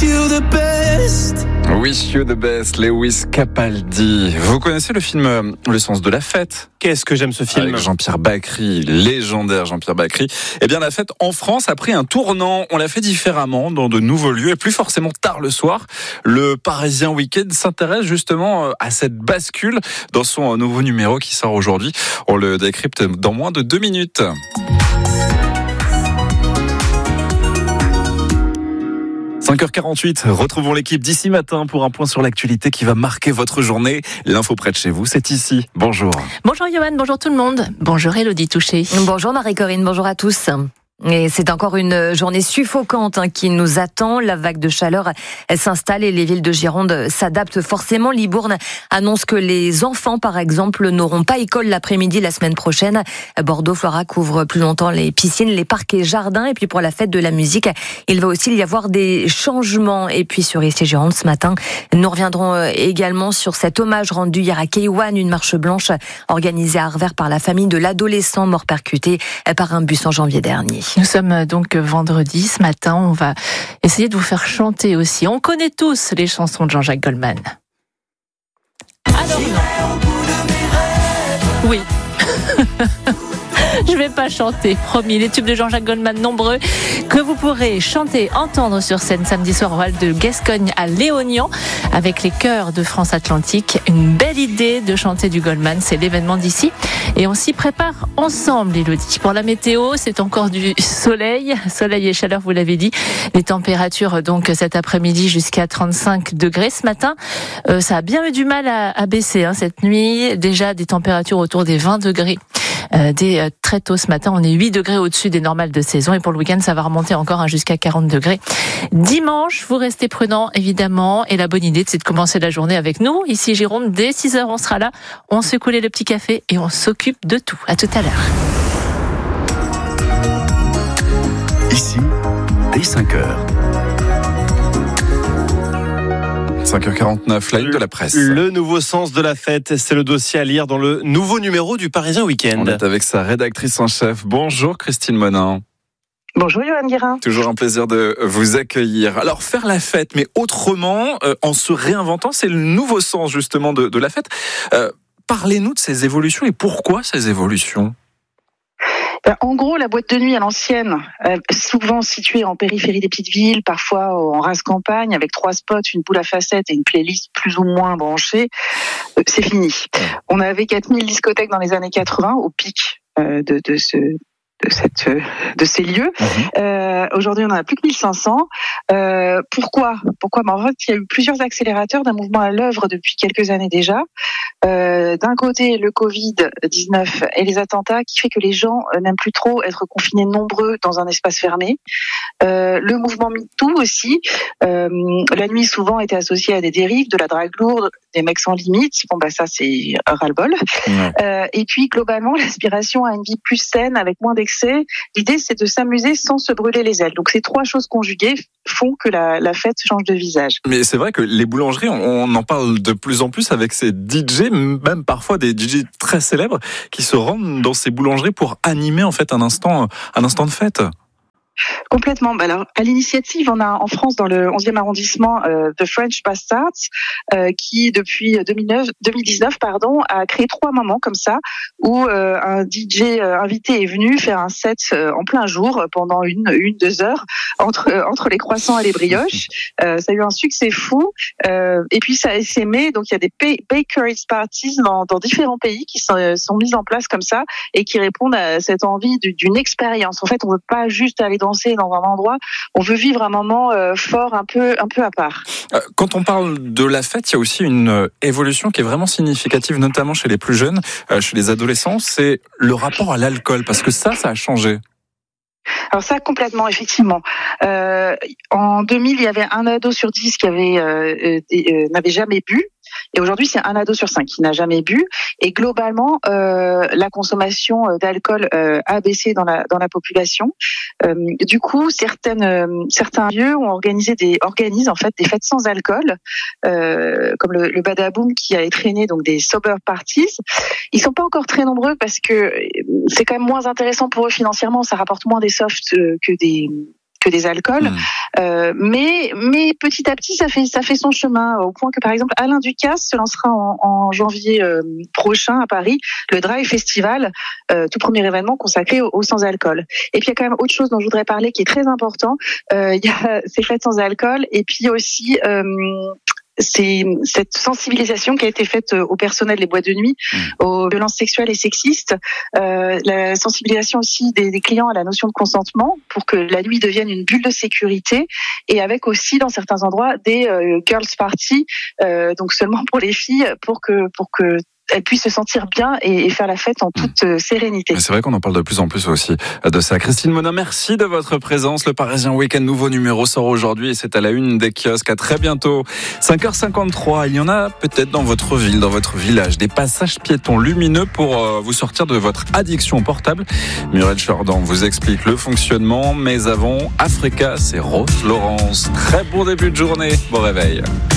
Wish you the best, Lewis Capaldi. Vous connaissez le film Le sens de la fête? Qu'est-ce que j'aime ce film. Avec Jean-Pierre Bacri, légendaire Jean-Pierre Bacri. Eh bien, la fête en France a pris un tournant. On l'a fait différemment, dans de nouveaux lieux et plus forcément tard le soir. Le Parisien Week-end s'intéresse justement à cette bascule dans son nouveau numéro qui sort aujourd'hui. On le décrypte dans moins de 2 minutes. 5h48, retrouvons l'équipe d'ici matin pour un point sur l'actualité qui va marquer votre journée. L'info près de chez vous, c'est ici. Bonjour. Bonjour Yoann, bonjour tout le monde. Bonjour Élodie Touché. Bonjour Marie-Corinne, bonjour à tous. Et c'est encore une journée suffocante qui nous attend. La vague de chaleur s'installe et les villes de Gironde s'adaptent forcément. Libourne annonce que les enfants, par exemple, n'auront pas école l'après-midi la semaine prochaine. Bordeaux, Flora couvre plus longtemps les piscines, les parcs et jardins. Et puis pour la fête de la musique, il va aussi y avoir des changements. Et puis sur ici Gironde ce matin, nous reviendrons également sur cet hommage rendu hier à Keiwan, une marche blanche organisée à Arvers par la famille de l'adolescent mort percuté par un bus en janvier dernier. Nous sommes donc vendredi, ce matin, on va essayer de vous faire chanter aussi. On connaît tous les chansons de Jean-Jacques Goldman. Alors, oui. Je vais pas chanter, promis. Les tubes de Jean-Jacques Goldman nombreux que vous pourrez chanter, entendre sur scène samedi soir au Hall de Gascogne à Léognan avec les chœurs de France Atlantique. Une belle idée de chanter du Goldman, c'est l'événement d'ici et on s'y prépare ensemble, Élodie. Pour la météo, c'est encore du soleil et chaleur, vous l'avez dit. Les températures donc cet après-midi jusqu'à 35 degrés ce matin. Ça a bien eu du mal à baisser cette nuit. Déjà des températures autour des 20 degrés. Dès très tôt ce matin, on est 8 degrés au-dessus des normales de saison et pour le week-end, ça va remonter encore jusqu'à 40 degrés. Dimanche, vous restez prudents évidemment et la bonne idée, c'est de commencer la journée avec nous. Ici Gironde, dès 6h, on sera là, on se coule le petit café et on s'occupe de tout. À tout à l'heure. Ici, dès 5h. 5h49, la une de la presse. Le nouveau sens de la fête, c'est le dossier à lire dans le nouveau numéro du Parisien Week-end. On est avec sa rédactrice en chef. Bonjour Christine Monin. Bonjour Yoann Guérin. Toujours un plaisir de vous accueillir. Alors faire la fête, mais autrement, en se réinventant, c'est le nouveau sens justement de la fête. Parlez-nous de ces évolutions et pourquoi ces évolutions ? En gros, la boîte de nuit à l'ancienne, souvent située en périphérie des petites villes, parfois en race campagne, avec 3 spots, une boule à facettes et une playlist plus ou moins branchée, c'est fini. On avait 4000 discothèques dans les années 80, au pic de ces lieux. Aujourd'hui, on en a plus que 1500. Pourquoi ? En fait, il y a eu plusieurs accélérateurs d'un mouvement à l'œuvre depuis quelques années déjà. D'un côté, le Covid-19 et les attentats qui fait que les gens n'aiment plus trop être confinés nombreux dans un espace fermé. Le mouvement MeToo aussi. La nuit souvent était associée à des dérives, de la drague lourde, des mecs sans limite. Ça c'est un ras-le-bol. Et puis globalement, l'aspiration à une vie plus saine avec moins d'excès. L'idée, c'est de s'amuser sans se brûler les ailes. Donc ces 3 choses conjuguées font que la fête change de visage. Mais c'est vrai que les boulangeries, on en parle de plus en plus avec ces DJ, même parfois des DJ très célèbres qui se rendent dans ces boulangeries pour animer en fait un instant de fête. Complètement. Alors, à l'initiative, on a en France, dans le 11e arrondissement, The French Bastards, qui depuis 2019, a créé 3 moments comme ça, où un DJ invité est venu faire un set en plein jour pendant 1-2 heures entre les croissants et les brioches. Ça a eu un succès fou. Et puis ça a essaimé. Donc il y a des bakeries parties dans différents pays qui sont mises en place comme ça et qui répondent à cette envie d'une expérience. En fait, on veut pas juste aller danser dans un endroit, on veut vivre un moment fort, un peu à part. Quand on parle de la fête, il y a aussi une évolution qui est vraiment significative, notamment chez les plus jeunes, chez les adolescents, c'est le rapport à l'alcool, parce que ça a changé. Alors ça, complètement, effectivement. En 2000, il y avait 1 ado sur 10 qui n'avait jamais bu. Et aujourd'hui, c'est 1 ado sur 5 qui n'a jamais bu. Et globalement, la consommation d'alcool a baissé dans la population. Du coup, certains lieux organisent en fait des fêtes sans alcool, comme le Badaboom qui a entraîné donc des sober parties. Ils sont pas encore très nombreux parce que c'est quand même moins intéressant pour eux financièrement. Ça rapporte moins des softs que que des alcools. Mais petit à petit, ça fait son chemin, au point que, par exemple, Alain Ducasse se lancera en janvier prochain à Paris, le Dry Festival, tout premier événement consacré au sans-alcool. Et puis, il y a quand même autre chose dont je voudrais parler qui est très important. Il y a ces fêtes sans alcool, et puis aussi c'est cette sensibilisation qui a été faite au personnel des boîtes de nuit, aux violences sexuelles et sexistes, la sensibilisation aussi des clients à la notion de consentement pour que la nuit devienne une bulle de sécurité, et avec aussi dans certains endroits des girls party, donc seulement pour les filles, pour que elles puissent se sentir bien et faire la fête en toute sérénité. C'est vrai qu'on en parle de plus en plus aussi de ça. Christine Monin, merci de votre présence. Le Parisien Week-end nouveau numéro sort aujourd'hui et c'est à la une des kiosques. À très bientôt. 5h53, il y en a peut-être dans votre ville, dans votre village, des passages piétons lumineux pour vous sortir de votre addiction au portable. Muriel Jordan vous explique le fonctionnement, mais avant, Africa, c'est Rose Laurence. Très bon début de journée, bon réveil.